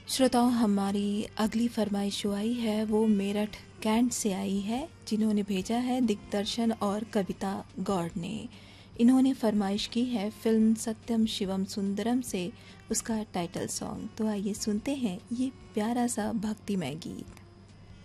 श्रोताओं, हमारी अगली फरमाइश जो आई है वो मेरठ कैंट से आई है, जिन्होंने भेजा है दिग्दर्शन और कविता गौड़ ने। इन्होंने फरमाइश की है फिल्म सत्यम शिवम सुंदरम से उसका टाइटल सॉन्ग। तो आइए सुनते हैं ये प्यारा सा भक्तिमय गीत।